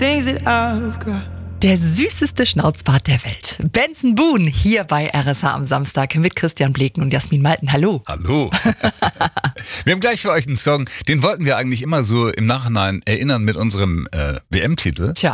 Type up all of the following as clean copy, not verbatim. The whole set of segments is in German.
things that I've got. Der süßeste Schnauzbart der Welt. Benson Boone hier bei RSH am Samstag mit Christian Bleken und Jasmin Malten. Hallo. Hallo. Wir haben gleich für euch einen Song, den wollten wir eigentlich immer so im Nachhinein erinnern mit unserem WM-Titel. Tja.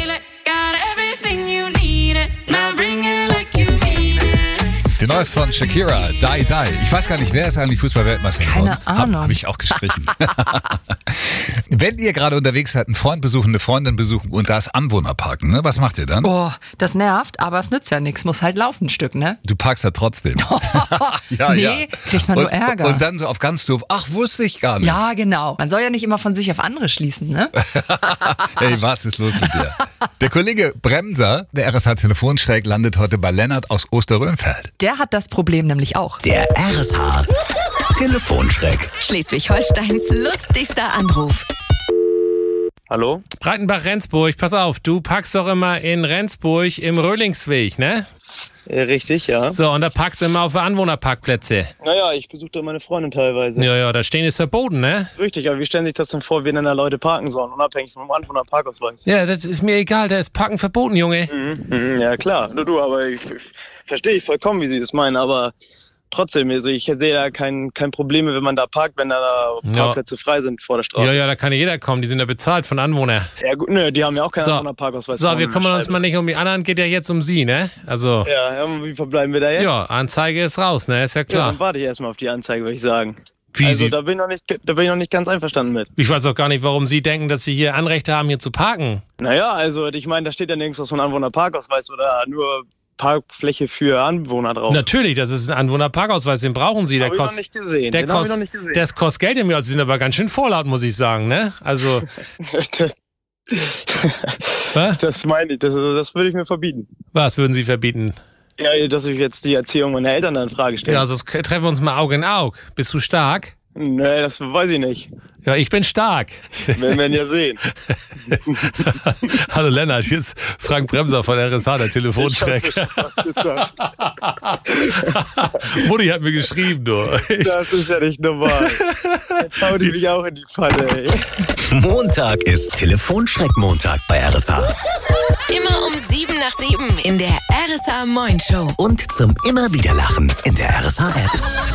Den neues von Shakira, Die Die. Ich weiß gar nicht, wer ist eigentlich Fußball-Weltmeister geworden? Keine Ahnung. Hab ich auch gestrichen. Wenn ihr gerade unterwegs seid, einen Freund besuchen, eine Freundin besuchen und da ist Anwohnerparken, ne? Was macht ihr dann? Oh, das nervt, aber es nützt ja nichts. Muss halt laufen ein Stück, ne? Du parkst da trotzdem. Nee, kriegt man nur Ärger. Und dann so auf ganz doof, ach, wusste ich gar nicht. Ja, genau. Man soll ja nicht immer von sich auf andere schließen, ne? Hey, was ist los mit dir? Der Kollege Bremser, der RSH-Telefonschräg, landet heute bei Lennart aus Osterrönfeld. Der hat das Problem nämlich auch. Der RSH Telefonschreck. Schleswig-Holsteins lustigster Anruf. Hallo? Breitenbach-Rendsburg, pass auf, du parkst doch immer in Rendsburg im Röhlingsweg, ne? Richtig, ja. So, und da parkst du immer auf Anwohnerparkplätze. Naja, ich besuche da meine Freundin teilweise. Ja, da stehen ist verboten, ne? Richtig, aber wie stellen sich das denn vor, wie denn da Leute parken sollen, unabhängig vom Anwohnerparkausweis? Ja, das ist mir egal, da ist Parken verboten, Junge. Ja, klar. Du, aber ich verstehe ich vollkommen, wie Sie das meinen, aber trotzdem, also ich sehe da kein Problem, wenn man da parkt, wenn da Parkplätze frei sind vor der Straße. Ja, da kann ja jeder kommen, die sind ja bezahlt von Anwohnern. Ja gut, nö, die haben ja auch keinen Anwohnerparkausweis. So, wir kümmern uns mal nicht um die anderen, geht ja jetzt um Sie, ne? Also. Ja, wie verbleiben wir da jetzt? Ja, Anzeige ist raus, ne? Ist ja Ja, klar. dann warte ich erstmal auf die Anzeige, würde ich sagen. Wie also Sie? da bin ich noch nicht ganz einverstanden mit. Ich weiß auch gar nicht, warum Sie denken, dass Sie hier Anrechte haben, hier zu parken. Naja, also ich meine, da steht ja nirgends was von Anwohnerparkausweis oder nur Parkfläche für Anwohner drauf. Natürlich, das ist ein Anwohnerparkausweis, den brauchen Sie. Den habe ich noch nicht gesehen. Das kostet Geld im Jahr. Sie sind aber ganz schön vorlaut, muss ich sagen, ne? Also. Was? Das meine ich, das würde ich mir verbieten. Was würden Sie verbieten? Ja, dass ich jetzt die Erziehung meiner Eltern da in Frage stelle. Ja, also treffen wir uns mal Auge in Auge. Bist du stark? Nee, das weiß ich nicht. Ja, ich bin stark. Werden wir ja sehen. Hallo Lennart, hier ist Frank Bremser von RSH, der Telefonschreck. Mutti hat mir geschrieben, du. Das ist ja nicht normal. Jetzt haut die mich auch in die Pfanne, ey. Montag ist Telefonschreck-Montag bei RSH. Immer um 7:07 in der RSH Moin Show. Und zum Immer-Wieder-Lachen in der RSH-App.